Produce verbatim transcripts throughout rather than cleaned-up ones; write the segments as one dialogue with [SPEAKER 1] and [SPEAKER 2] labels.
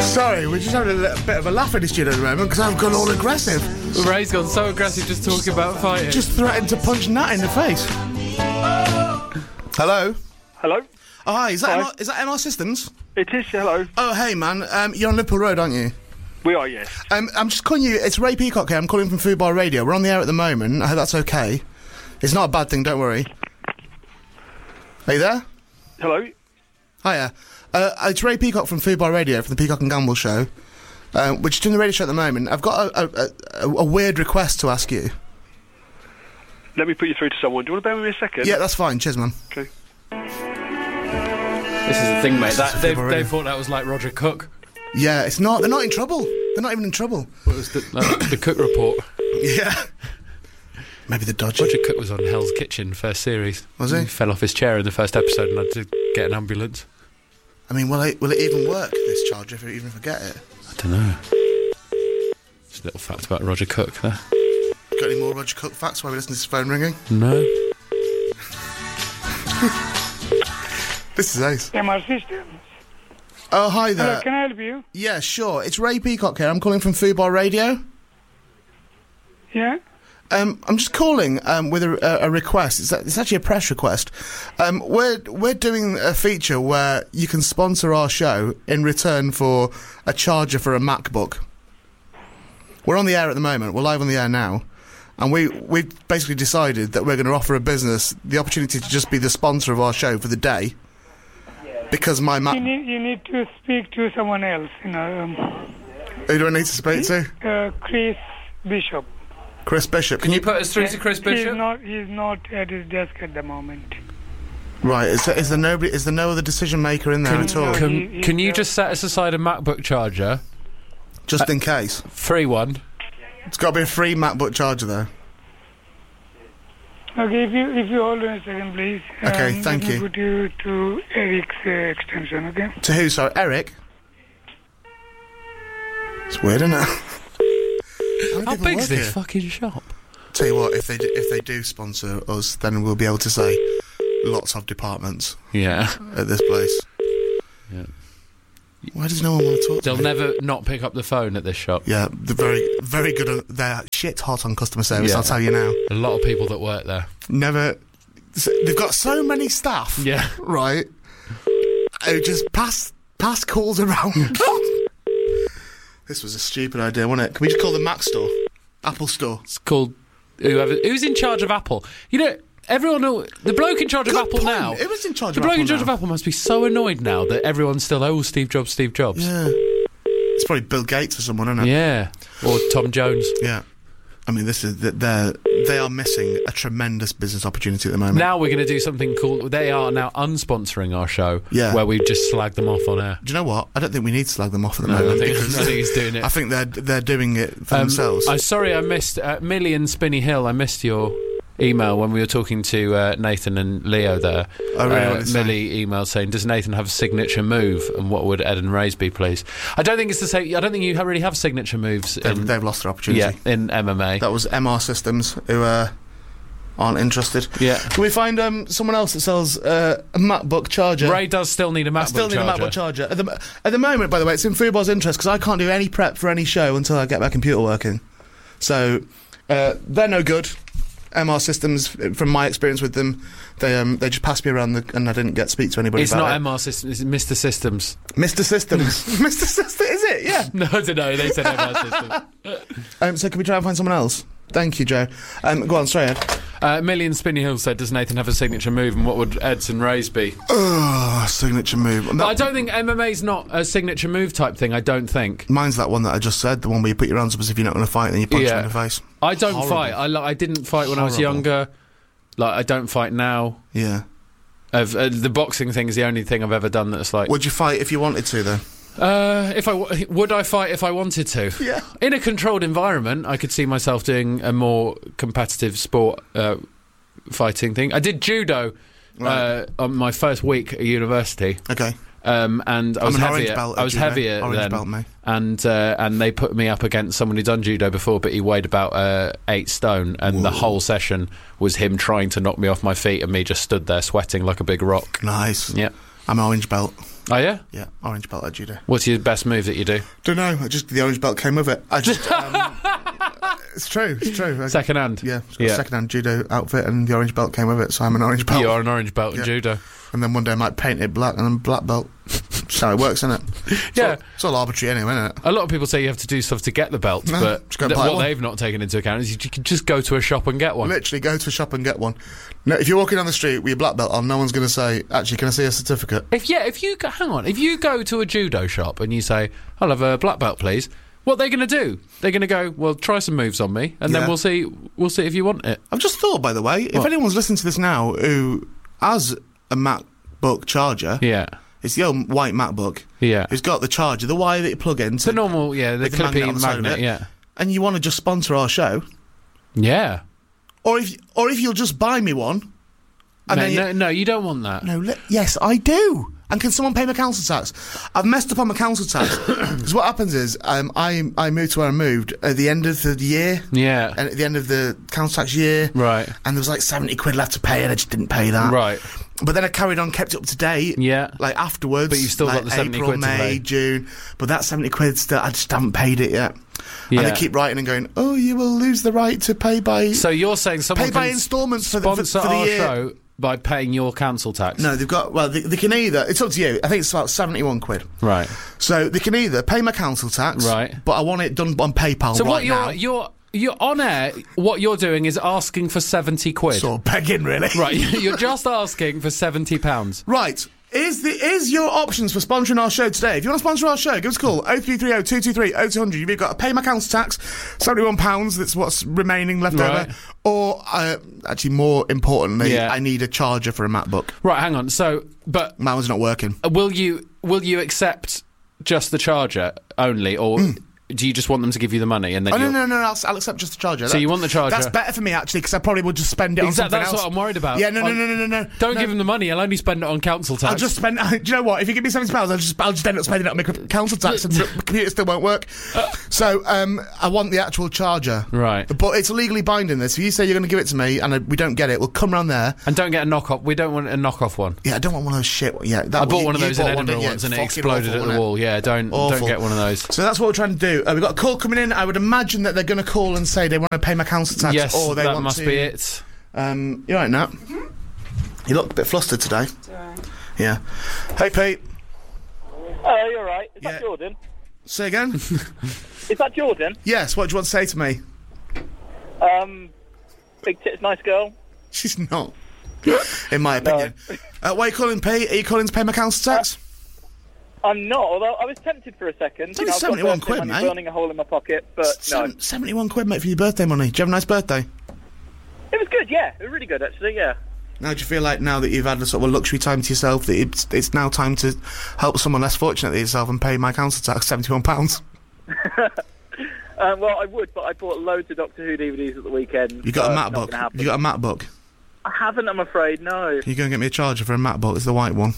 [SPEAKER 1] Sorry, we're just having a little bit of a laugh in the studio at the moment because I've gone all aggressive.
[SPEAKER 2] Ray's gone so aggressive just talking about fighting.
[SPEAKER 1] Just threatened to punch Nat in the face. Hello?
[SPEAKER 3] Hello?
[SPEAKER 1] Oh, hi, is that,
[SPEAKER 3] Hi.
[SPEAKER 1] M R, is that M R Systems?
[SPEAKER 3] It is, hello.
[SPEAKER 1] Oh, hey, man. Um, you're on Liverpool Road, aren't you?
[SPEAKER 3] We are, yes.
[SPEAKER 1] Um, I'm just calling you... It's Ray Peacock here. I'm calling from Food Bar Radio. We're on the air at the moment. I hope that's okay. It's not a bad thing, don't worry. Are you there?
[SPEAKER 3] Hello?
[SPEAKER 1] Hiya. Uh, it's Ray Peacock from Food Bar Radio, from the Peacock and Gamble show. Uh, we're just doing the radio show at the moment. I've got a, a, a, a weird request to ask you.
[SPEAKER 3] Let me put you through to someone. Do you want to bear with me a second?
[SPEAKER 1] Yeah, that's fine. Cheers, man.
[SPEAKER 3] Okay.
[SPEAKER 2] This is the thing, mate. That, they, they thought that was like Roger Cook.
[SPEAKER 1] Yeah, it's not. They're not in trouble. They're not even in trouble.
[SPEAKER 2] What was the, like, the Cook report?
[SPEAKER 1] Yeah. Maybe the dodgy.
[SPEAKER 2] Roger Cook was on Hell's Kitchen, first series.
[SPEAKER 1] Was he?
[SPEAKER 2] He fell off his chair in the first episode and had to get an ambulance.
[SPEAKER 1] I mean, will it, will it even work, this charge, if I even forget it?
[SPEAKER 2] I don't know. Just a little fact about Roger Cook there.
[SPEAKER 1] Got any more Roger Cook facts while we listen to this phone ringing?
[SPEAKER 2] No.
[SPEAKER 1] This is Ace.
[SPEAKER 4] M R Systems.
[SPEAKER 1] Oh, hi there.
[SPEAKER 4] Hello, can I help you?
[SPEAKER 1] Yeah, sure. It's Ray Peacock here. I'm calling from Food Bar Radio.
[SPEAKER 4] Yeah?
[SPEAKER 1] Um, I'm just calling um, with a, a request. It's, it's actually a press request. Um, we're we're doing a feature where you can sponsor our show in return for a charger for a MacBook. We're on the air at the moment. We're live on the air now, and we we basically decided that we're going to offer a business the opportunity to just be the sponsor of our show for the day. Because my Mac.
[SPEAKER 4] You need, you need to speak to someone else, you know. Um,
[SPEAKER 1] Who do I need to speak to?
[SPEAKER 4] uh, Chris Bishop.
[SPEAKER 1] Chris Bishop. Can you
[SPEAKER 2] put us through to Chris Bishop?
[SPEAKER 4] He's not, he's not at his desk at the moment.
[SPEAKER 1] Right, is there, is there nobody? Is there no other decision maker in there
[SPEAKER 2] Can-
[SPEAKER 1] at all?
[SPEAKER 4] No,
[SPEAKER 2] Can,
[SPEAKER 4] he- he's,
[SPEAKER 2] can you
[SPEAKER 4] uh,
[SPEAKER 2] just set us aside a MacBook charger?
[SPEAKER 1] Just in case.
[SPEAKER 2] Free one.
[SPEAKER 1] It's got to be a free MacBook charger, though.
[SPEAKER 4] Okay, if you if you hold on a second, please.
[SPEAKER 1] Okay,
[SPEAKER 4] Um,
[SPEAKER 1] thank
[SPEAKER 4] let me
[SPEAKER 1] you.
[SPEAKER 4] put you to Eric's uh, extension, okay?
[SPEAKER 1] To who, sorry? Eric? It's weird, isn't it? How,
[SPEAKER 2] How big's this fucking shop?
[SPEAKER 1] Tell you what, if they do, if they do sponsor us, then we'll be able to say lots of departments
[SPEAKER 2] Yeah.
[SPEAKER 1] at this place.
[SPEAKER 2] Yeah.
[SPEAKER 1] Why does no one want to talk to
[SPEAKER 2] They'll
[SPEAKER 1] me?
[SPEAKER 2] never not pick up the phone at this shop.
[SPEAKER 1] Yeah, they're very, very good. On, they're shit hot on customer service.
[SPEAKER 2] Yeah.
[SPEAKER 1] I'll tell you now.
[SPEAKER 2] A lot of people that work there.
[SPEAKER 1] Never. They've got so many staff.
[SPEAKER 2] Yeah.
[SPEAKER 1] Right. Who just pass pass calls around. This was a stupid idea, wasn't it? Can we just call the Mac store, Apple Store?
[SPEAKER 2] It's called whoever who's in charge of Apple. You know, everyone know the bloke in charge of
[SPEAKER 1] Good
[SPEAKER 2] Apple
[SPEAKER 1] point.
[SPEAKER 2] now.
[SPEAKER 1] Who was in charge
[SPEAKER 2] The
[SPEAKER 1] of
[SPEAKER 2] bloke
[SPEAKER 1] Apple
[SPEAKER 2] in charge
[SPEAKER 1] now?
[SPEAKER 2] of Apple must be so annoyed now that everyone's still oh Steve Jobs, Steve Jobs.
[SPEAKER 1] Yeah. It's probably Bill Gates or someone, isn't it?
[SPEAKER 2] Yeah. Or Tom Jones.
[SPEAKER 1] Yeah. I mean, this is they're they are missing a tremendous business opportunity at the moment.
[SPEAKER 2] Now we're going to do something cool. They are now unsponsoring our show.
[SPEAKER 1] Yeah.
[SPEAKER 2] Where we just slag them off on air.
[SPEAKER 1] Do you know what? I don't think we need to slag them off at the
[SPEAKER 2] No, I
[SPEAKER 1] moment.
[SPEAKER 2] think,
[SPEAKER 1] because
[SPEAKER 2] I think he's doing it.
[SPEAKER 1] I think they're they're doing it for
[SPEAKER 2] Um,
[SPEAKER 1] themselves.
[SPEAKER 2] I'm sorry I missed uh, Millie and Spinny Hill. I missed your email when we were talking to uh, Nathan and Leo there.
[SPEAKER 1] Oh, really?
[SPEAKER 2] Uh,
[SPEAKER 1] What did they say?
[SPEAKER 2] Millie emailed saying, "Does Nathan have a signature move? And what would Ed and Ray's be, please?" I don't think it's the same. I don't think you ha- really have signature moves.
[SPEAKER 1] they've,
[SPEAKER 2] in,
[SPEAKER 1] they've lost their opportunity.
[SPEAKER 2] yeah, in M M A.
[SPEAKER 1] That was M R Systems who uh, aren't interested.
[SPEAKER 2] Yeah.
[SPEAKER 1] Can we find um, someone else that sells uh, a MacBook charger?
[SPEAKER 2] Ray does still need a MacBook
[SPEAKER 1] I still need
[SPEAKER 2] charger.
[SPEAKER 1] a MacBook charger. At the, at the moment, by the way, it's in Foodbar's interest because I can't do any prep for any show until I get my computer working. So uh, they're no good. M R Systems, from my experience with them, they um, they just passed me around the, and I didn't get to speak to anybody
[SPEAKER 2] It's
[SPEAKER 1] about
[SPEAKER 2] not
[SPEAKER 1] it.
[SPEAKER 2] M R Systems. It's Mister Systems.
[SPEAKER 1] Mister Systems. Mister Systems, is it? Yeah.
[SPEAKER 2] No, I don't know. They said M R Systems.
[SPEAKER 1] Um, so can we try and find someone else? Thank you, Joe. Um, go on, sorry, Ed.
[SPEAKER 2] Uh, Millie and Spinny Hill said, "Does Nathan have a signature move? And what would Ed's and Ray's be?"
[SPEAKER 1] Oh, signature move.
[SPEAKER 2] But I don't think M M A's not a signature move type thing. I don't think.
[SPEAKER 1] Mine's that one that I just said, the one where you put your hands up as if you're not going to fight and then you punch
[SPEAKER 2] Yeah.
[SPEAKER 1] them in the face.
[SPEAKER 2] I don't
[SPEAKER 1] Horrible.
[SPEAKER 2] fight. I, li- I didn't fight when I was
[SPEAKER 1] Horrible.
[SPEAKER 2] younger. Like, I don't fight now.
[SPEAKER 1] Yeah.
[SPEAKER 2] I've, uh, the boxing thing is the only thing I've ever done that's like...
[SPEAKER 1] Would you fight if you wanted to, though?
[SPEAKER 2] Uh, if I w- would I fight if I wanted to?
[SPEAKER 1] Yeah.
[SPEAKER 2] In a controlled environment, I could see myself doing a more competitive sport uh, fighting thing. I did judo
[SPEAKER 1] Right.
[SPEAKER 2] uh, on my first week at university.
[SPEAKER 1] Okay.
[SPEAKER 2] Um, and I
[SPEAKER 1] I'm
[SPEAKER 2] was
[SPEAKER 1] an orange
[SPEAKER 2] heavier.
[SPEAKER 1] belt at
[SPEAKER 2] I was
[SPEAKER 1] judo.
[SPEAKER 2] heavier
[SPEAKER 1] Orange
[SPEAKER 2] then,
[SPEAKER 1] belt, mate.
[SPEAKER 2] and uh, and they put me up against someone who'd done judo before, but he weighed about uh, eight stone, and the whole session was him trying to knock me off my feet, and me just stood there sweating like a big rock.
[SPEAKER 1] Nice.
[SPEAKER 2] Yeah.
[SPEAKER 1] I'm an orange belt.
[SPEAKER 2] Oh, yeah?
[SPEAKER 1] Yeah, orange belt at judo.
[SPEAKER 2] What's your best move that you do?
[SPEAKER 1] Don't know. I just the orange belt came with it. I just. Um, it's true. It's true. I,
[SPEAKER 2] Second hand?
[SPEAKER 1] Yeah, it's got
[SPEAKER 2] Yeah.
[SPEAKER 1] a second hand judo outfit, and the orange belt came with it. So I'm an orange belt.
[SPEAKER 2] You are an orange belt in
[SPEAKER 1] Yeah.
[SPEAKER 2] judo.
[SPEAKER 1] And then one day I might paint it black, and then black belt. That's how it works, isn't it? It's
[SPEAKER 2] Yeah.
[SPEAKER 1] all, it's all arbitrary anyway, isn't it?
[SPEAKER 2] A lot of people say you have to do stuff to get the belt,
[SPEAKER 1] No,
[SPEAKER 2] but
[SPEAKER 1] just go
[SPEAKER 2] th-
[SPEAKER 1] buy
[SPEAKER 2] what
[SPEAKER 1] one.
[SPEAKER 2] they've not taken into account is you, you can just go to a shop and get one.
[SPEAKER 1] Literally, go to a shop and get one. No, if you're walking down the street with your black belt on, no one's going to say, "Actually, can I see a certificate?"
[SPEAKER 2] If yeah, if you go, hang on, if you go to a judo shop and you say, "I'll have a black belt, please," what they're going to do? They're going to go, "Well, try some moves on me, and
[SPEAKER 1] Yeah.
[SPEAKER 2] then we'll see. We'll see if you want it."
[SPEAKER 1] I've just thought, by the way, if
[SPEAKER 2] What?
[SPEAKER 1] anyone's listening to this now who has a MacBook charger,
[SPEAKER 2] Yeah,
[SPEAKER 1] it's the old white MacBook.
[SPEAKER 2] yeah.
[SPEAKER 1] It's got the charger, the wire that you plug into,
[SPEAKER 2] The normal, yeah, the
[SPEAKER 1] with the magnet on
[SPEAKER 2] clippy
[SPEAKER 1] the side of
[SPEAKER 2] magnet,
[SPEAKER 1] it.
[SPEAKER 2] yeah,
[SPEAKER 1] and you want to just sponsor our show,
[SPEAKER 2] yeah.
[SPEAKER 1] or if or if you'll just buy me one, and
[SPEAKER 2] No,
[SPEAKER 1] then you,
[SPEAKER 2] no, no, you don't want that.
[SPEAKER 1] no, li- yes, I do. And can someone pay my council tax? I've messed up on my council tax because what happens is um, I I moved to where I moved at the end of the year,
[SPEAKER 2] Yeah,
[SPEAKER 1] and at the end of the council tax year,
[SPEAKER 2] right,
[SPEAKER 1] and there was like seventy quid left to pay, and I just didn't pay that.
[SPEAKER 2] right,
[SPEAKER 1] But then I carried on, kept it up to date.
[SPEAKER 2] yeah.
[SPEAKER 1] Like afterwards,
[SPEAKER 2] But you've still
[SPEAKER 1] like
[SPEAKER 2] got the seventy
[SPEAKER 1] April,
[SPEAKER 2] quid to
[SPEAKER 1] May,
[SPEAKER 2] pay.
[SPEAKER 1] June. But that seventy quid still, I just haven't paid it yet.
[SPEAKER 2] Yeah.
[SPEAKER 1] And they keep writing and going, "Oh, you will lose the right to pay by
[SPEAKER 2] So you're saying someone
[SPEAKER 1] pay by
[SPEAKER 2] can
[SPEAKER 1] instalments for the, for,
[SPEAKER 2] sponsor
[SPEAKER 1] for the
[SPEAKER 2] our
[SPEAKER 1] year."
[SPEAKER 2] show by paying your council tax?
[SPEAKER 1] No, they've got well, they, they can either. It's up to you. I think it's about seventy-one quid.
[SPEAKER 2] Right.
[SPEAKER 1] So they can either pay my council tax,
[SPEAKER 2] Right.
[SPEAKER 1] But I want it done on PayPal
[SPEAKER 2] So
[SPEAKER 1] right
[SPEAKER 2] what you're
[SPEAKER 1] now.
[SPEAKER 2] you're you're on air? What you're doing is asking for seventy quid.
[SPEAKER 1] Sort of begging, really.
[SPEAKER 2] Right. You're just asking for seventy pounds.
[SPEAKER 1] Right. Is the is your options for sponsoring our show today? If you want to sponsor our show, give us a call oh three three oh, two two three, oh two hundred. You've got to pay my council tax, seventy-one pounds, that's what's remaining left
[SPEAKER 2] Right.
[SPEAKER 1] over. Or, uh, actually more importantly,
[SPEAKER 2] Yeah.
[SPEAKER 1] I need a charger for a MacBook.
[SPEAKER 2] Right. Hang on. So, but
[SPEAKER 1] Mine was not working.
[SPEAKER 2] will you will you accept just the charger only, or do you just want them to give you the money and then?
[SPEAKER 1] Oh, no,
[SPEAKER 2] you'll-
[SPEAKER 1] no, no, no, I'll, I'll accept just the charger.
[SPEAKER 2] So you want the charger?
[SPEAKER 1] That's better for me, actually, because I probably would just spend it on
[SPEAKER 2] Exactly.
[SPEAKER 1] something
[SPEAKER 2] That's
[SPEAKER 1] else.
[SPEAKER 2] what I'm worried about.
[SPEAKER 1] Yeah, no, no,
[SPEAKER 2] On-
[SPEAKER 1] no, no, no, no.
[SPEAKER 2] Don't
[SPEAKER 1] no.
[SPEAKER 2] give him the money. I'll only spend it on council tax.
[SPEAKER 1] I'll just spend. Do you know what? If you give me seventy pounds, I'll just I'll just end up spending it on my c- council tax, and the computer still won't work. So um, I want the actual charger,
[SPEAKER 2] Right.
[SPEAKER 1] But it's legally binding. This. If you say you're going to give it to me and uh, we don't get it, we'll come round there.
[SPEAKER 2] And don't get a knockoff. We don't want a knockoff one.
[SPEAKER 1] Yeah, I don't want one of those shit. Yeah, that
[SPEAKER 2] I bought
[SPEAKER 1] you-
[SPEAKER 2] one of
[SPEAKER 1] you
[SPEAKER 2] those in
[SPEAKER 1] bought one,
[SPEAKER 2] Edinburgh
[SPEAKER 1] didn't you?
[SPEAKER 2] once, and it
[SPEAKER 1] Fucking
[SPEAKER 2] exploded
[SPEAKER 1] awful,
[SPEAKER 2] at the
[SPEAKER 1] wasn't it?
[SPEAKER 2] wall. Yeah, don't
[SPEAKER 1] Awful.
[SPEAKER 2] don't get one of those.
[SPEAKER 1] So that's what we're trying to do. Uh, we've got a call coming in. I would imagine that they're going to call and say they want to pay my council tax,
[SPEAKER 2] Yes,
[SPEAKER 1] or they
[SPEAKER 2] that
[SPEAKER 1] want
[SPEAKER 2] must
[SPEAKER 1] to.
[SPEAKER 2] be it.
[SPEAKER 1] Um, you all right, Nat? Mm-hmm. You look a bit flustered today.
[SPEAKER 5] Right.
[SPEAKER 1] Yeah. Hey, Pete.
[SPEAKER 6] Oh, you're right. Is
[SPEAKER 1] Yeah.
[SPEAKER 6] that Jordan?
[SPEAKER 1] Say again.
[SPEAKER 6] Is that Jordan?
[SPEAKER 1] Yes. What do you want to say to me?
[SPEAKER 6] Um, big tits, nice girl.
[SPEAKER 1] She's not. In my opinion. Uh, why are you calling, Pete? Are you calling to pay my council tax?
[SPEAKER 6] I'm not, although I was tempted for a second.
[SPEAKER 1] It's only
[SPEAKER 6] I've got
[SPEAKER 1] seventy-one
[SPEAKER 6] birthday
[SPEAKER 1] quid,
[SPEAKER 6] money
[SPEAKER 1] mate.
[SPEAKER 6] burning a hole in my pocket, but no.
[SPEAKER 1] Seven, seventy-one quid, mate, for your birthday money. Did you have a nice birthday?
[SPEAKER 6] It was good, yeah. It was really good, actually, yeah.
[SPEAKER 1] Now, do you feel like now that you've had a sort of a luxury time to yourself, that it's, it's now time to help someone less fortunate than yourself and pay my council tax seventy-one pounds?
[SPEAKER 6] Um, well, I would, but I bought loads of Doctor Who D V Ds at the weekend.
[SPEAKER 1] You got
[SPEAKER 6] so
[SPEAKER 1] a
[SPEAKER 6] it's not
[SPEAKER 1] MacBook?
[SPEAKER 6] gonna happen.
[SPEAKER 1] You got a MacBook?
[SPEAKER 6] I haven't, I'm afraid, no.
[SPEAKER 1] Can you go and get me a charger for a MacBook? It's the white one.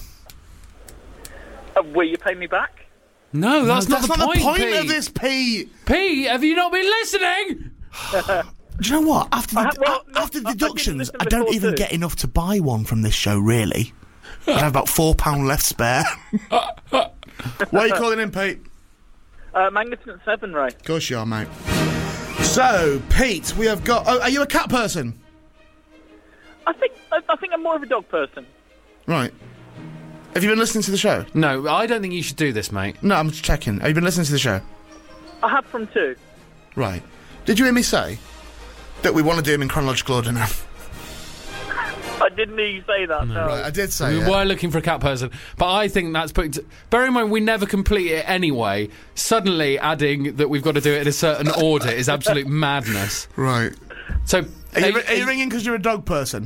[SPEAKER 6] Uh, will you pay me back?
[SPEAKER 2] No, that's,
[SPEAKER 1] That's
[SPEAKER 2] not, the, point,
[SPEAKER 1] the point
[SPEAKER 2] Pete.
[SPEAKER 1] of this, Pete!
[SPEAKER 2] Pete, have you not been listening?
[SPEAKER 1] Do you know what? After the,
[SPEAKER 6] I ha- well,
[SPEAKER 1] a-
[SPEAKER 6] no,
[SPEAKER 1] after the
[SPEAKER 6] I- I didn't
[SPEAKER 1] deductions,
[SPEAKER 6] listen
[SPEAKER 1] I don't
[SPEAKER 6] before
[SPEAKER 1] even
[SPEAKER 6] too.
[SPEAKER 1] get enough to buy one from this show, really. I have about four pound left spare. Why are you calling in, Pete?
[SPEAKER 6] Uh, Magnificent Seven, Ray.
[SPEAKER 1] Of course you are, mate. So, Pete, we have got... Oh, are you a cat person?
[SPEAKER 6] I think I, I think I'm more of a dog person.
[SPEAKER 1] Right. Have you been listening to the show?
[SPEAKER 2] No, I don't think you should do this, mate.
[SPEAKER 1] No, I'm just checking. Have you been listening to the show?
[SPEAKER 6] I have from two.
[SPEAKER 1] Right. Did you hear me say that we want to do them in chronological order now?
[SPEAKER 6] I didn't hear you say that, no.
[SPEAKER 1] Right, I did say
[SPEAKER 2] We
[SPEAKER 1] it.
[SPEAKER 2] were looking for a cat person, but I think that's putting... T- bear in mind, we never complete it anyway. Suddenly adding that we've got to do it in a certain order is absolute madness.
[SPEAKER 1] Right.
[SPEAKER 2] So,
[SPEAKER 1] Are you,
[SPEAKER 2] are-
[SPEAKER 1] are you ringing because you're a dog person?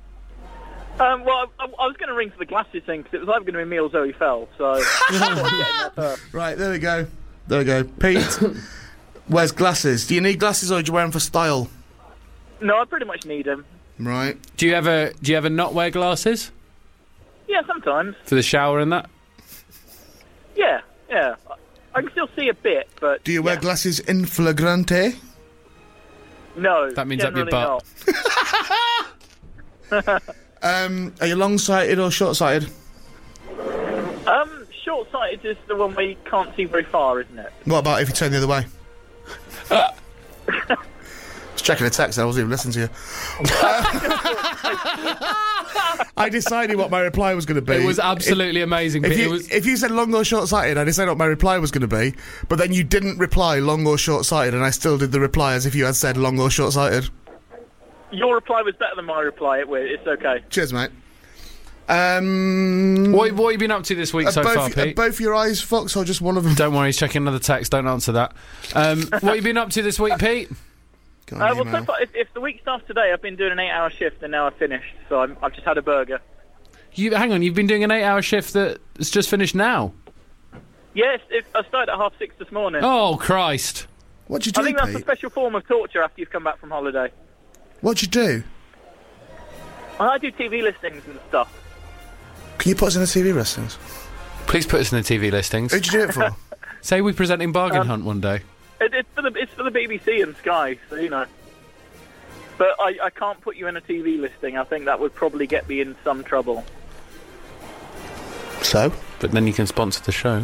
[SPEAKER 6] Um, well, I, I was going to ring for the glasses thing because it was either going to be me or Zoe Fell, so I thought I'd get in there first.
[SPEAKER 1] Right, there we go. There we go. Pete wears glasses. Do you need glasses or do you wear them for style?
[SPEAKER 6] No, I pretty much need them.
[SPEAKER 1] Right.
[SPEAKER 2] do you ever do you ever not wear glasses
[SPEAKER 6] Yeah, sometimes.
[SPEAKER 2] for the shower and that?
[SPEAKER 6] Yeah, yeah. I, I can still see a bit, but
[SPEAKER 1] Do you wear
[SPEAKER 6] yeah.
[SPEAKER 1] glasses in flagrante?
[SPEAKER 6] No,
[SPEAKER 2] That means up your
[SPEAKER 6] generally
[SPEAKER 2] butt.
[SPEAKER 6] not.
[SPEAKER 1] Um, are you long-sighted or short-sighted?
[SPEAKER 6] Um, short-sighted is the one where you can't see very far, isn't it?
[SPEAKER 1] What about if you turn the other way? Just checking the text, I wasn't even listening to you. I decided what my reply was going to be.
[SPEAKER 2] It was absolutely
[SPEAKER 1] if,
[SPEAKER 2] amazing.
[SPEAKER 1] If
[SPEAKER 2] Pete.
[SPEAKER 1] you,
[SPEAKER 2] It was...
[SPEAKER 1] if you said long or short-sighted, I decided what my reply was going to be, but then you didn't reply long or short-sighted, and I still did the reply as if you had said long or short-sighted.
[SPEAKER 6] Your reply was better than my reply. It, it's okay.
[SPEAKER 1] Cheers, mate. Um,
[SPEAKER 2] What, what have you been up to this week
[SPEAKER 1] are
[SPEAKER 2] so
[SPEAKER 1] both,
[SPEAKER 2] far,
[SPEAKER 1] are
[SPEAKER 2] Pete?
[SPEAKER 1] both your eyes fucked or just one of them?
[SPEAKER 2] Don't worry, he's checking another text. Don't answer that. Um, what have you been up to this week, Pete?
[SPEAKER 1] Go on,
[SPEAKER 6] Uh, well,
[SPEAKER 1] email.
[SPEAKER 6] so far, if, if the week starts today, I've been doing an eight-hour shift, and now I've finished. So I'm, I've just had a burger.
[SPEAKER 2] You hang on. You've been doing an eight-hour shift that's just finished now.
[SPEAKER 6] Yes, it, I started at half six this morning.
[SPEAKER 2] Oh Christ!
[SPEAKER 1] What'd you do,
[SPEAKER 6] I think that's a
[SPEAKER 1] Pete?
[SPEAKER 6] special form of torture after you've come back from holiday.
[SPEAKER 1] What'd you do?
[SPEAKER 6] I do T V listings and stuff.
[SPEAKER 1] Can you put us in the T V listings?
[SPEAKER 2] Please put us in the T V listings.
[SPEAKER 1] Who'd you do it for?
[SPEAKER 2] Say we're presenting Bargain
[SPEAKER 6] Um,
[SPEAKER 2] Hunt one day.
[SPEAKER 6] It, it's for the it's for the B B C and Sky, so you know. But I, I can't put you in a T V listing. I think that would probably get me in some trouble.
[SPEAKER 1] So?
[SPEAKER 2] But then you can sponsor the show.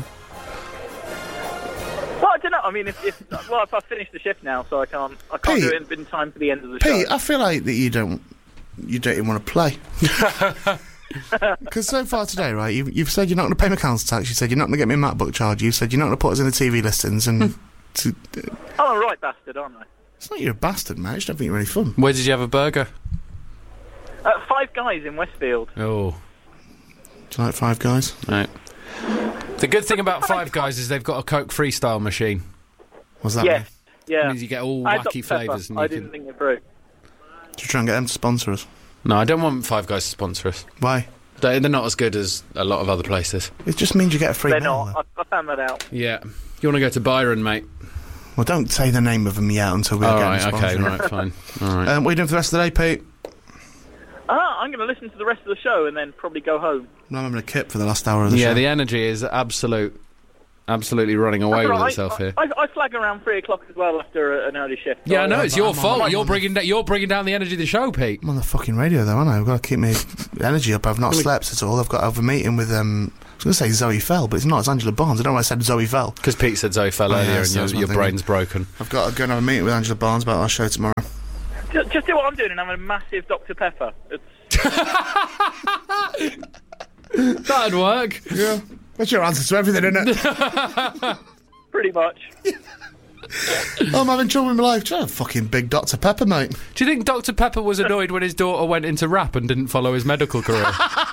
[SPEAKER 6] Well, I don't know. I mean, if, if well, if I finished the shift now, so I can't I can't
[SPEAKER 1] Pete.
[SPEAKER 6] do it in, in time for the end of the
[SPEAKER 1] Pete,
[SPEAKER 6] show.
[SPEAKER 1] I feel like that you don't, you don't even want to play. Because so far today, right, you've, you've said you're not going to pay my council tax, you said you're not going to get me a MacBook charge, you said you're not going to put us in the T V listings, and... to, uh,
[SPEAKER 6] I'm a right bastard, aren't I?
[SPEAKER 1] it's not you're a bastard, mate, I just don't think you're any fun.
[SPEAKER 2] Where did you have a burger?
[SPEAKER 6] Uh, Five Guys in Westfield.
[SPEAKER 2] Oh,
[SPEAKER 1] Do you like Five Guys?
[SPEAKER 2] right. The good thing about Five Guys is they've got a Coke Freestyle machine.
[SPEAKER 1] What's that
[SPEAKER 6] Yes,
[SPEAKER 1] mean?
[SPEAKER 6] yeah.
[SPEAKER 2] It means you get all
[SPEAKER 6] I had
[SPEAKER 2] wacky
[SPEAKER 6] Doctor Pepper.
[SPEAKER 2] flavours. and
[SPEAKER 6] I
[SPEAKER 2] you
[SPEAKER 6] didn't
[SPEAKER 2] can...
[SPEAKER 6] think it through.
[SPEAKER 1] Do you try and get them to sponsor us?
[SPEAKER 2] No, I don't want Five Guys to sponsor us.
[SPEAKER 1] Why?
[SPEAKER 2] They- They're not as good as a lot of other places.
[SPEAKER 1] It just means you get a free
[SPEAKER 6] They're
[SPEAKER 1] meal,
[SPEAKER 6] not.
[SPEAKER 1] though.
[SPEAKER 6] I, I found that out.
[SPEAKER 2] Yeah. You want to go to Byron, mate?
[SPEAKER 1] Well, don't say the name of them yet until we
[SPEAKER 2] All
[SPEAKER 1] get
[SPEAKER 2] right,
[SPEAKER 1] them
[SPEAKER 2] okay,
[SPEAKER 1] sponsored.
[SPEAKER 2] right, fine. All right.
[SPEAKER 1] Um, what are you doing for the rest of the day, Pete?
[SPEAKER 6] Ah, I'm going to listen to the rest of the show and then probably go home.
[SPEAKER 1] No, I'm having a kip for the last hour of the
[SPEAKER 2] Yeah,
[SPEAKER 1] show.
[SPEAKER 2] the energy is absolute, absolutely running away
[SPEAKER 6] That's
[SPEAKER 2] with
[SPEAKER 6] all right.
[SPEAKER 2] itself
[SPEAKER 6] I,
[SPEAKER 2] here.
[SPEAKER 6] I, I flag around three o'clock as well after a, an early shift.
[SPEAKER 2] Yeah, I know,
[SPEAKER 6] So,
[SPEAKER 2] it's your
[SPEAKER 1] I'm on-
[SPEAKER 2] fault.
[SPEAKER 1] I'm
[SPEAKER 2] You're
[SPEAKER 1] on
[SPEAKER 2] bringing, da- you're bringing down the energy of the show, Pete.
[SPEAKER 1] I'm on the fucking radio, though, aren't I? I've got to keep my energy up. I've not slept at all. I've got to have a meeting with, um... I was going to say Zoe Fell, but it's not. It's Angela Barnes. I don't know why I said Zoe Fell.
[SPEAKER 2] Because Pete said Zoe fell
[SPEAKER 1] Oh, yeah,
[SPEAKER 2] earlier and
[SPEAKER 1] so
[SPEAKER 2] your,
[SPEAKER 1] that's my
[SPEAKER 2] your
[SPEAKER 1] thing.
[SPEAKER 2] brain's broken.
[SPEAKER 1] I've got to go and have a meeting with Angela Barnes about our show tomorrow.
[SPEAKER 6] Just, just do what I'm doing and have a massive Doctor Pepper. It's,
[SPEAKER 2] That'd work.
[SPEAKER 1] Yeah. That's your answer to everything, isn't it?
[SPEAKER 6] pretty much.
[SPEAKER 1] Oh, I'm having trouble with my life. Try a fucking big Doctor Pepper, mate.
[SPEAKER 2] Do you think Doctor Pepper was annoyed when his daughter went into rap and didn't follow his medical career?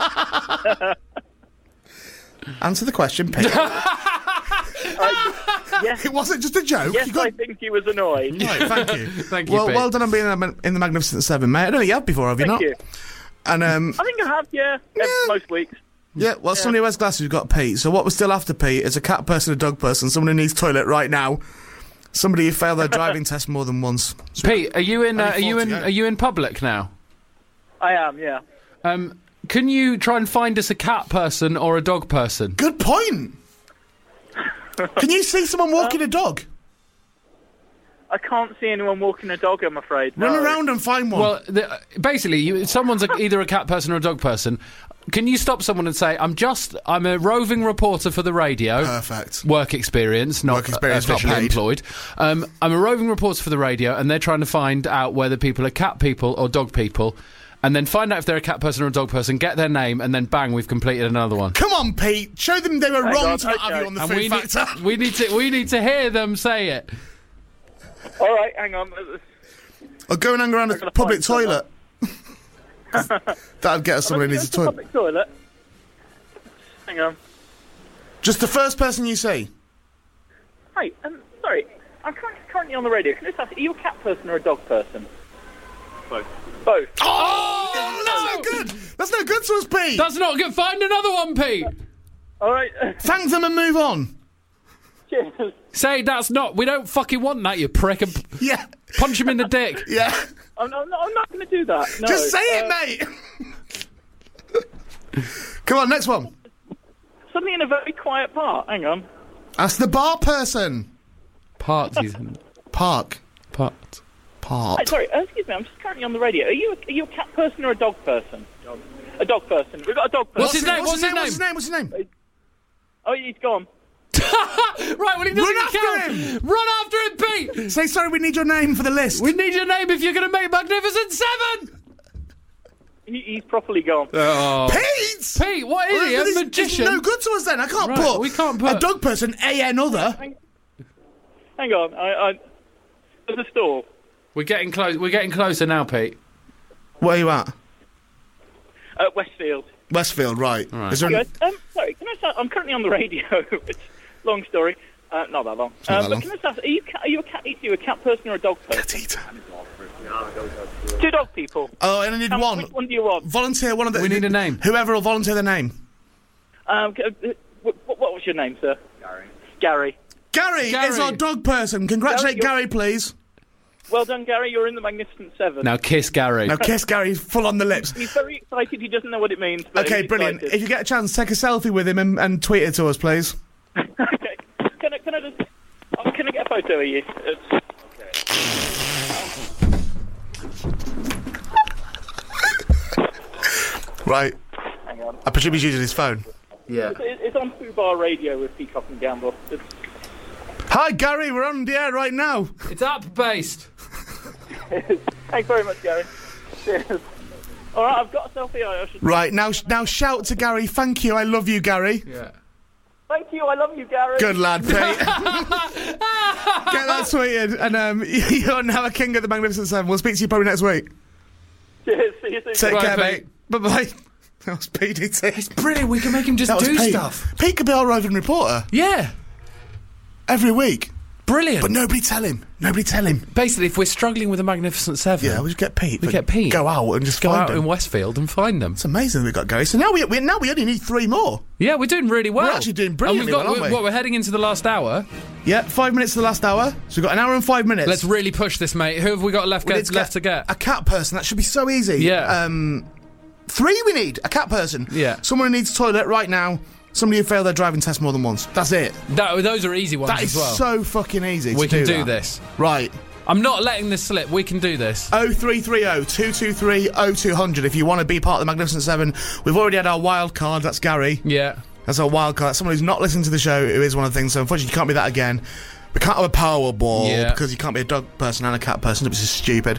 [SPEAKER 1] Answer the question, Pete.
[SPEAKER 6] Yes,
[SPEAKER 1] It wasn't just a joke.
[SPEAKER 6] yes,
[SPEAKER 1] You got...
[SPEAKER 6] I think he was annoyed.
[SPEAKER 1] Right, thank you.
[SPEAKER 2] Thank you,
[SPEAKER 1] well,
[SPEAKER 2] Pete.
[SPEAKER 1] well done on being in the, in the Magnificent Seven, mate. I don't think you have before, have you
[SPEAKER 6] Thank
[SPEAKER 1] not?
[SPEAKER 6] you.
[SPEAKER 1] And, um...
[SPEAKER 6] I think I have, yeah, yeah. most weeks.
[SPEAKER 1] yeah, well, somebody who wears glasses, we've got Pete. So what we're still after Pete is a cat person, a dog person, someone who needs toilet right now, somebody who failed their driving test more than once.
[SPEAKER 2] Pete, are you in? Uh,
[SPEAKER 1] Only
[SPEAKER 2] are you
[SPEAKER 1] four
[SPEAKER 2] in?
[SPEAKER 1] to go.
[SPEAKER 2] Are you in public now?
[SPEAKER 6] I am, yeah.
[SPEAKER 2] Um, can you try and find us a cat person or a dog person?
[SPEAKER 1] Good point. Can you see someone walking a dog?
[SPEAKER 6] I can't see anyone walking a dog, I'm afraid.
[SPEAKER 1] Run
[SPEAKER 6] no.
[SPEAKER 1] around and find one.
[SPEAKER 2] Well, the, basically, you, someone's a, either a cat person or a dog person. Can you stop someone and say, "I'm just, I'm a roving reporter for the radio."
[SPEAKER 1] Perfect.
[SPEAKER 2] Work experience, not
[SPEAKER 1] Work experience,
[SPEAKER 2] uh,
[SPEAKER 1] not
[SPEAKER 2] officially
[SPEAKER 1] paid.
[SPEAKER 2] employed. Um, I'm a roving reporter for the radio, and they're trying to find out whether people are cat people or dog people, and then find out if they're a cat person or a dog person. Get their name, and then bang, we've completed another one.
[SPEAKER 1] Come on, Pete. Show them they were
[SPEAKER 6] Hang
[SPEAKER 1] wrong
[SPEAKER 6] on,
[SPEAKER 1] to not have
[SPEAKER 6] okay.
[SPEAKER 1] you on the
[SPEAKER 2] And
[SPEAKER 1] Food
[SPEAKER 2] we need,
[SPEAKER 1] Factor.
[SPEAKER 2] we need to, we need to hear them say it.
[SPEAKER 6] All right, hang on.
[SPEAKER 1] Or go and hang around a
[SPEAKER 6] gonna
[SPEAKER 1] public
[SPEAKER 6] find
[SPEAKER 1] toilet. That'd get us someone who
[SPEAKER 6] I'm
[SPEAKER 1] needs a
[SPEAKER 6] going to
[SPEAKER 1] toilet.
[SPEAKER 6] the public toilet. Hang on.
[SPEAKER 1] Just the first person you see.
[SPEAKER 6] Hey, um, sorry. I'm currently, currently on the radio. Can I just ask, are you a cat person or a dog person? Both. Both.
[SPEAKER 1] Oh, that's no good. That's no good to us, Pete.
[SPEAKER 2] That's not good. Find another one, Pete.
[SPEAKER 6] All right.
[SPEAKER 1] Thank them and move on.
[SPEAKER 6] Cheers.
[SPEAKER 2] Say that's not. We don't fucking want that, you prick. And
[SPEAKER 1] Yeah.
[SPEAKER 2] punch him in the dick.
[SPEAKER 1] Yeah.
[SPEAKER 6] I'm, I'm not, I'm not going to do that. No.
[SPEAKER 1] Just say
[SPEAKER 6] Uh,
[SPEAKER 1] it, mate. Come on, next one.
[SPEAKER 6] Something in a very quiet part. Hang on.
[SPEAKER 1] Ask the bar person.
[SPEAKER 2] Part. He's
[SPEAKER 1] Park.
[SPEAKER 2] part.
[SPEAKER 6] Hey,
[SPEAKER 1] Part.
[SPEAKER 6] sorry, uh, excuse me. I'm just currently on the radio. Are you a, are you a cat person or a dog person? Dog. A dog person. We've got a dog person.
[SPEAKER 2] What's his name?
[SPEAKER 1] What's his name?
[SPEAKER 2] What's
[SPEAKER 1] What's his name? What's his name?
[SPEAKER 6] Oh, he's gone.
[SPEAKER 2] Right, well, he doesn't
[SPEAKER 1] Run after
[SPEAKER 2] count.
[SPEAKER 1] him!
[SPEAKER 2] Run after him, Pete!
[SPEAKER 1] Say sorry, we need your name for the list.
[SPEAKER 2] We need your name if you're going to make Magnificent Seven!
[SPEAKER 6] He, he's properly gone.
[SPEAKER 2] Oh.
[SPEAKER 1] Pete!
[SPEAKER 2] Pete, what is he?
[SPEAKER 1] Well,
[SPEAKER 2] A
[SPEAKER 1] this-
[SPEAKER 2] magician?
[SPEAKER 1] This is no good to us then. I can't
[SPEAKER 2] Right,
[SPEAKER 1] put,
[SPEAKER 2] we can't put-
[SPEAKER 1] a dog person, A N other.
[SPEAKER 6] Hang, hang on. I, I, there's a stall.
[SPEAKER 2] We're getting close. We're getting closer now, Pete.
[SPEAKER 1] Where are you at?
[SPEAKER 6] At Westfield.
[SPEAKER 1] Westfield, right.
[SPEAKER 2] Right.
[SPEAKER 1] Is there
[SPEAKER 6] Hey
[SPEAKER 1] an-
[SPEAKER 6] guys, um, sorry, can I start? I'm currently on the radio. It's a long story. Uh, not that long.
[SPEAKER 1] not
[SPEAKER 6] Um,
[SPEAKER 1] that
[SPEAKER 6] but
[SPEAKER 1] long.
[SPEAKER 6] can I start? Are you, ca- are you a cat? Are you a cat person or a dog person?
[SPEAKER 1] Petite.
[SPEAKER 6] Two dog people.
[SPEAKER 1] Oh, and I need
[SPEAKER 6] Um,
[SPEAKER 1] one.
[SPEAKER 6] Which one do you want?
[SPEAKER 1] Volunteer one of the...
[SPEAKER 2] We need a name.
[SPEAKER 1] Whoever will volunteer their name.
[SPEAKER 6] Um, c- uh, what, what was your name, sir? Gary. Gary.
[SPEAKER 1] Gary,
[SPEAKER 2] Gary.
[SPEAKER 1] is our dog person. Congratulate
[SPEAKER 6] Gary,
[SPEAKER 1] Gary, please.
[SPEAKER 6] Well done, Gary. You're in the Magnificent Seven.
[SPEAKER 2] Now kiss Gary.
[SPEAKER 1] Now kiss Gary full on the lips.
[SPEAKER 6] He's very excited. He doesn't know what it means. But
[SPEAKER 1] Okay,
[SPEAKER 6] he's
[SPEAKER 1] brilliant.
[SPEAKER 6] excited.
[SPEAKER 1] If you get a chance, take a selfie with him and, and tweet it to us, please.
[SPEAKER 6] Okay. Can I, can I just... Oh, can I get a photo of you? It's...
[SPEAKER 1] Right.
[SPEAKER 6] Hang on.
[SPEAKER 1] I presume he's using his phone.
[SPEAKER 2] Yeah.
[SPEAKER 6] It- It's on Fubar Radio with Peacock and Gamble. It's...
[SPEAKER 1] Hi, Gary. We're on the air right now.
[SPEAKER 2] It's app-based.
[SPEAKER 6] Thanks very much, Gary. Cheers. All right, I've got a selfie. I should...
[SPEAKER 1] Right, now now shout to Gary. Thank you. I love you, Gary.
[SPEAKER 2] Yeah.
[SPEAKER 6] Thank you. I love you, Gary.
[SPEAKER 1] Good lad, Pete. Get that tweeted. And um, you're now a king at the Magnificent Seven. We'll speak to you probably next week.
[SPEAKER 6] Cheers. See you soon.
[SPEAKER 1] Take
[SPEAKER 2] Right,
[SPEAKER 1] care,
[SPEAKER 2] Pete.
[SPEAKER 1] mate. Bye-bye. That was P D T.
[SPEAKER 2] Brilliant. We can make him just
[SPEAKER 1] That was
[SPEAKER 2] do
[SPEAKER 1] Pete.
[SPEAKER 2] stuff.
[SPEAKER 1] Pete could be our roving reporter
[SPEAKER 2] Yeah.
[SPEAKER 1] every week.
[SPEAKER 2] Brilliant.
[SPEAKER 1] But nobody tell him. Nobody tell him.
[SPEAKER 2] Basically, if we're struggling with the Magnificent Seven,
[SPEAKER 1] Yeah, we just get Pete.
[SPEAKER 2] We
[SPEAKER 1] but
[SPEAKER 2] get Pete.
[SPEAKER 1] Go out and just
[SPEAKER 2] go
[SPEAKER 1] find
[SPEAKER 2] out
[SPEAKER 1] him.
[SPEAKER 2] in Westfield and find them.
[SPEAKER 1] It's amazing that we got Gary. So now we, we now we only need three more.
[SPEAKER 2] Yeah, we're doing really well.
[SPEAKER 1] We're actually doing
[SPEAKER 2] And
[SPEAKER 1] brilliantly
[SPEAKER 2] we've got,
[SPEAKER 1] well, aren't we?
[SPEAKER 2] What, we're heading into the last hour.
[SPEAKER 1] Yeah, five minutes to the last hour. So we've got an hour and five minutes.
[SPEAKER 2] Let's really push this, mate. Who have we got left,
[SPEAKER 1] We
[SPEAKER 2] get,
[SPEAKER 1] need to
[SPEAKER 2] left to get?
[SPEAKER 1] a cat person. That should be so easy.
[SPEAKER 2] Yeah.
[SPEAKER 1] Um, three we need. A cat person.
[SPEAKER 2] Yeah.
[SPEAKER 1] Someone who needs a toilet right now. Somebody who failed their driving test more than once. That's it.
[SPEAKER 2] That, those are easy ones
[SPEAKER 1] That
[SPEAKER 2] as
[SPEAKER 1] is
[SPEAKER 2] well.
[SPEAKER 1] so fucking easy.
[SPEAKER 2] we
[SPEAKER 1] to
[SPEAKER 2] can
[SPEAKER 1] do,
[SPEAKER 2] do
[SPEAKER 1] that.
[SPEAKER 2] this.
[SPEAKER 1] Right.
[SPEAKER 2] I'm not letting this slip. We can do this.
[SPEAKER 1] oh three three oh, two two three, oh two hundred if you want to be part of the Magnificent Seven. We've already had our wild card. That's Gary.
[SPEAKER 2] Yeah.
[SPEAKER 1] That's our wild card. That's someone who's not listening to the show who is one of the things. So unfortunately, you can't be that again. We can't have a Powerball
[SPEAKER 2] Yeah.
[SPEAKER 1] because you can't be a dog person and a cat person. It's just stupid.